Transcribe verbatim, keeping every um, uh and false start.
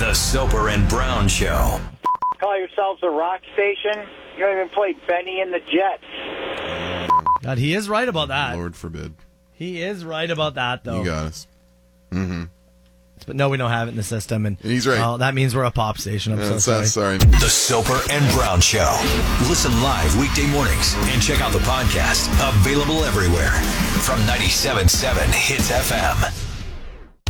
The Soper and Brown Show. Call yourselves a rock station? You don't even play Benny and the Jets. God, he is right about that. Lord forbid. He is right about that, though. You got us. Mm-hmm. But no, we don't have it in the system, and, and he's right. Uh, that means we're a pop station. I'm yeah, so sorry. sorry. The Soper and Brown Show. Listen live weekday mornings and check out the podcast. Available everywhere from ninety-seven point seven Hits F M.